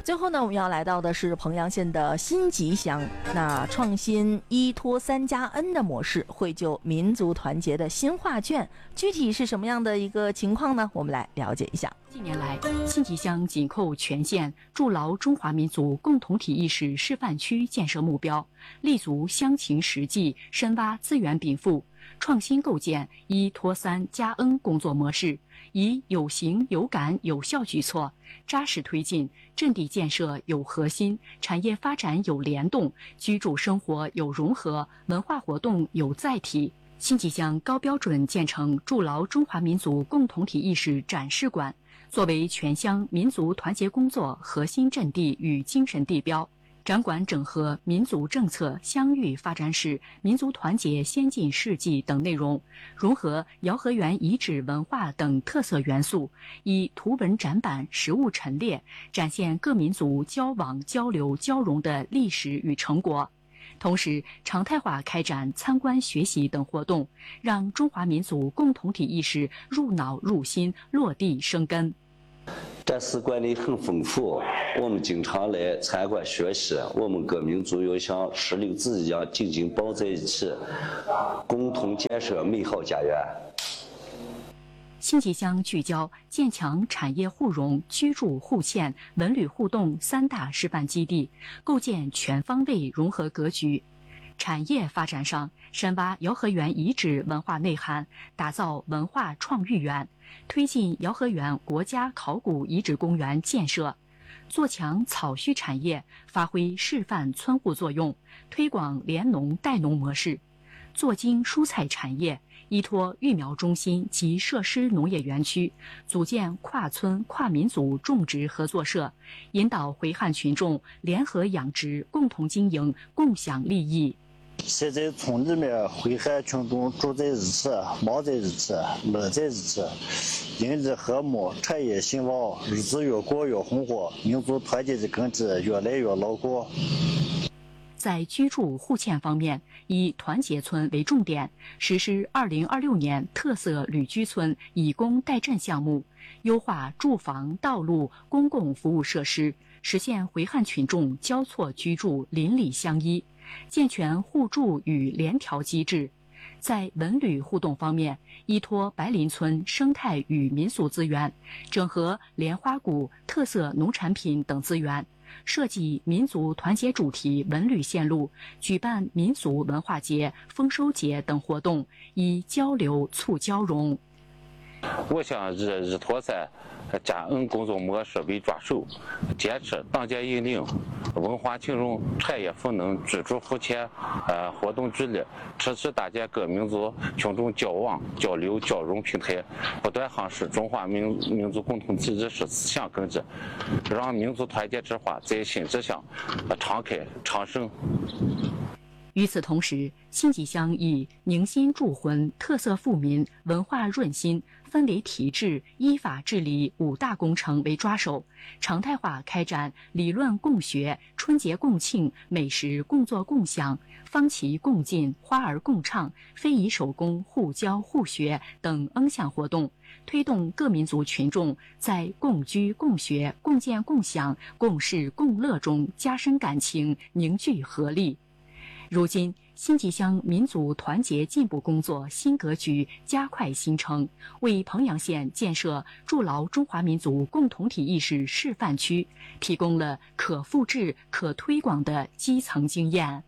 最后呢，我们要来到的是彭阳县的新集乡，那创新1拖3加 N 的模式，绘就民族团结的新画卷，具体是什么样的一个情况呢？我们来了解一下。 近年来，新集乡紧扣全县筑牢中华民族共同体意识示范区建设目标，立足乡情实际，深挖资源禀赋，创新构建1拖3加 N 工作模式，以有形有感有效举措，扎实推进阵地建设有核心，产业发展有联动，居住生活有融合，文化活动有载体。新集乡高标准建成筑牢中华民族共同体意识展示馆，作为全乡民族团结工作核心阵地与精神地标。展馆整合民族政策、乡域发展史、民族团结先进事迹等内容，融合姚河源遗址文化等特色元素，以图文展板、实物陈列，展现各民族交往、交流、交融的历史与成果。同时，常态化开展参观学习等活动，让中华民族共同体意识入脑入心、落地生根。 展示馆里很丰富，我们经常来参观学习。我们各民族要像石榴籽一样紧紧抱在一起，共同建设美好家园。 新集乡聚焦建强产业互融、居住互嵌、文旅互动3大示范基地，构建全方位融合格局。产业发展上，深挖姚河源遗址文化内涵，打造文化创育园，推进姚河源国家考古遗址公园建设，做强草畜产业，发挥示范村户作用，推广联农带农模式，做精蔬菜产业，依托育苗中心及设施农业园区，组建跨村跨民族种植合作社，引导回汉群众联合养殖，共同经营，共享利益。 现在村里面回汉群众住在一起，忙在一起，乐在一起，邻里和睦，产业兴旺，日子越过越红火，民族团结的根基越来越牢固。 在居住互嵌方面，以团结村为重点，实施2026年特色旅居村以工代赈项目，优化住房、道路、公共服务设施，实现回汉群众交错居住、邻里相依，健全互助与联调机制。在文旅互动方面，依托白林村生态与民俗资源，整合莲花谷、特色农产品等资源，设计民族团结主题文旅线路，举办民俗文化节、丰收节等活动，以交流促交融。 我想以1拖3加 N 工作模式为抓手，坚持党建引领、文化情融、产业赋能、居住互嵌、活动聚力，持续搭建各民族群众交往、交流、交融平台，不断夯实中华民族共同体意识思想根基，让民族团结之花在新集乡常开昌盛。 与此同时，新集乡以宁心铸魂、特色富民、文化润心、氛围提质、依法治理5大工程为抓手，常态化开展理论共学、春节共庆、美食共作共享、方旗共进、花儿共唱、非遗手工互教互学等 N 项活动，推动各民族群众在共居共学、共建共享、共事共乐中加深感情，凝聚合力。如今，新集乡民族团结进步工作新格局加快新程，为彭阳县建设筑牢中华民族共同体意识示范区提供了可复制、可推广的基层经验。